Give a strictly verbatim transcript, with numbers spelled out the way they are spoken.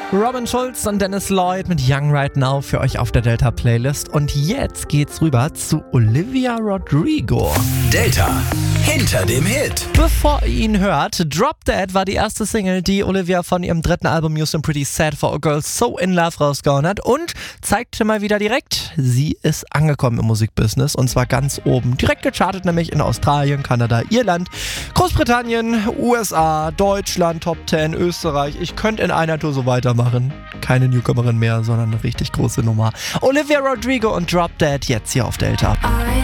Robin Schulz und Dennis Lloyd mit Young Right Now für euch auf der Delta Playlist. Und jetzt geht's rüber zu Olivia Rodrigo. Delta hinter dem Hit. Bevor ihr ihn hört, Drop Dead war die erste Single, die Olivia von ihrem dritten Album Used and Pretty Sad for a Girl So in Love rausgehauen hat und zeigte mal wieder direkt, sie ist angekommen im Musikbusiness und zwar ganz oben. Direkt gechartet nämlich in Australien, Kanada, Irland, Großbritannien, U S A, Deutschland, Top zehn, Österreich. Ich könnte in einer Tour so weitermachen. Keine Newcomerin mehr, sondern eine richtig große Nummer. Olivia Rodrigo und Drop Dead jetzt hier auf Delta. I